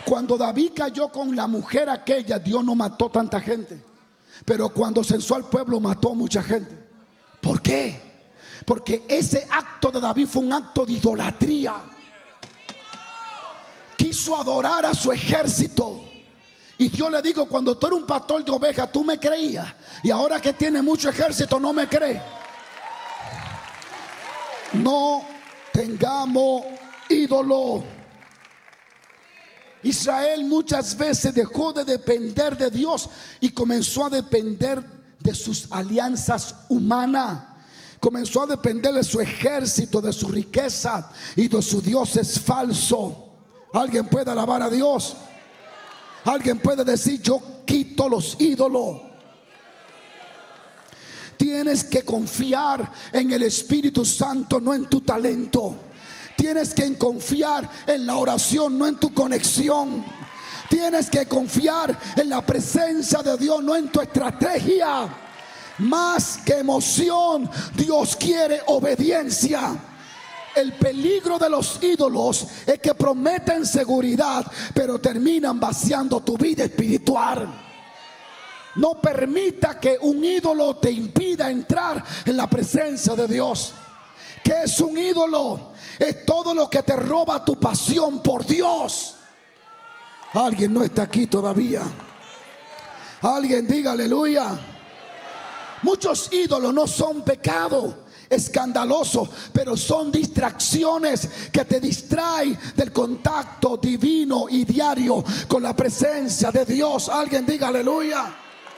Cuando David cayó con la mujer aquella, Dios no mató tanta gente. Pero cuando censó al pueblo, mató a mucha gente. ¿Por qué? Porque ese acto de David fue un acto de idolatría. Quiso adorar a su ejército. Y yo le digo, cuando tú eres un pastor de ovejas, tú me creías. Y ahora que tiene mucho ejército, no me crees. No tengamos ídolo. Israel muchas veces dejó de depender de Dios y comenzó a depender de sus alianzas humanas. Comenzó a depender de su ejército, de su riqueza y de su Dios es falso. ¿Alguien puede alabar a Dios? ¿Alguien puede decir: yo quito los ídolos? Tienes que confiar en el Espíritu Santo, no en tu talento. Tienes que confiar en la oración, no en tu conexión. Tienes que confiar en la presencia de Dios, no en tu estrategia. Más que emoción, Dios quiere obediencia. El peligro de los ídolos es que prometen seguridad, pero terminan vaciando tu vida espiritual. No permita que un ídolo te impida entrar en la presencia de Dios. ¿Qué es un ídolo? Es todo lo que te roba tu pasión por Dios. Alguien no está aquí todavía. Alguien diga aleluya. Muchos ídolos no son pecados escandalosos, pero son distracciones que te distraen del contacto divino y diario con la presencia de Dios. Alguien diga aleluya.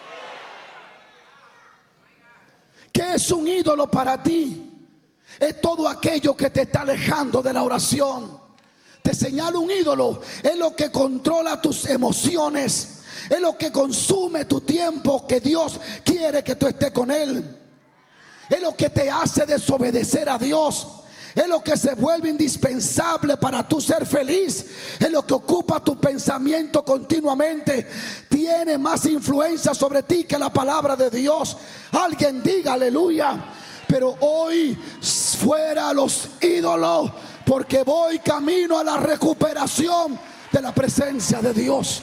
¿Qué es un ídolo para ti? Es todo aquello que te está alejando de la oración. Te señalo un ídolo. Es lo que controla tus emociones. Es lo que consume tu tiempo que Dios quiere que tú estés con Él. Es lo que te hace desobedecer a Dios. Es lo que se vuelve indispensable para tú ser feliz. Es lo que ocupa tu pensamiento continuamente. Tiene más influencia sobre ti que la palabra de Dios. Alguien diga aleluya. Pero hoy fuera los ídolos, porque voy camino a la recuperación de la presencia de Dios.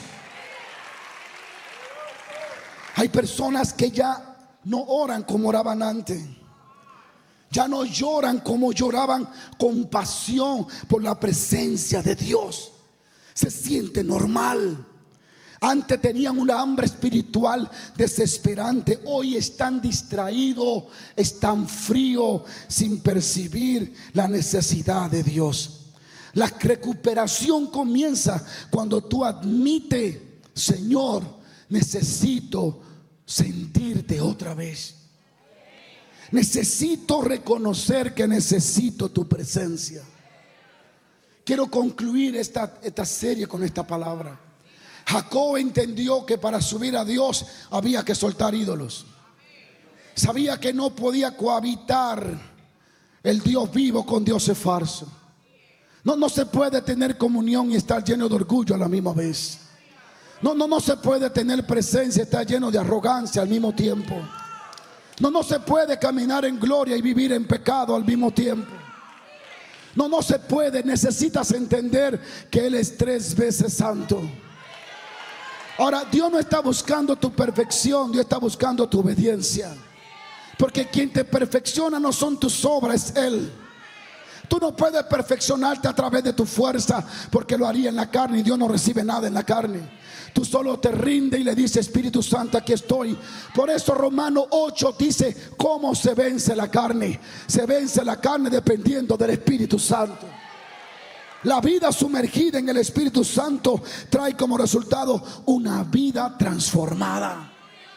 Hay personas que ya no oran como oraban antes. Ya no lloran como lloraban, con pasión por la presencia de Dios. Se siente normal. Antes tenían una hambre espiritual desesperante. Hoy están distraídos, están fríos, sin percibir la necesidad de Dios. La recuperación comienza cuando tú admites: Señor, necesito sentirte otra vez. Necesito reconocer que necesito tu presencia. Quiero concluir esta serie con esta palabra. Jacob entendió que para subir a Dios había que soltar ídolos. Sabía que no podía cohabitar el Dios vivo con dioses falsos. No se puede tener comunión y estar lleno de orgullo a la misma vez. No se puede tener presencia y estar lleno de arrogancia al mismo tiempo. No se puede caminar en gloria y vivir en pecado al mismo tiempo. No se puede. Necesitas entender que Él es 3 veces santo. Ahora, Dios no está buscando tu perfección, Dios está buscando tu obediencia. Porque quien te perfecciona no son tus obras, es Él. Tú no puedes perfeccionarte a través de tu fuerza, porque lo haría en la carne y Dios no recibe nada en la carne. Tú solo te rindes y le dices: Espíritu Santo, aquí estoy. Por eso Romanos 8 dice: ¿cómo se vence la carne? Se vence la carne dependiendo del Espíritu Santo. La vida sumergida en el Espíritu Santo trae como resultado una vida transformada.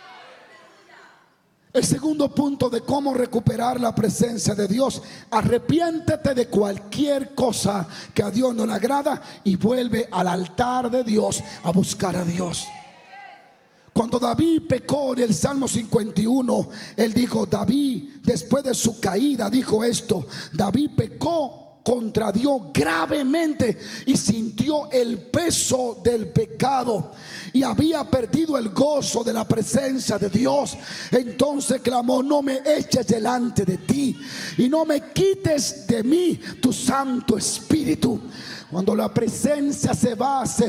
El segundo punto de cómo recuperar la presencia de Dios: arrepiéntete de cualquier cosa que a Dios no le agrada y vuelve al altar de Dios a buscar a Dios. Cuando David pecó en el Salmo 51, él dijo: David, después de su caída, dijo esto: David pecó contra Dios gravemente y sintió el peso del pecado y había perdido el gozo de la presencia de Dios. Entonces clamó: no me eches delante de ti y no me quites de mí tu Santo Espíritu. Cuando la presencia se va,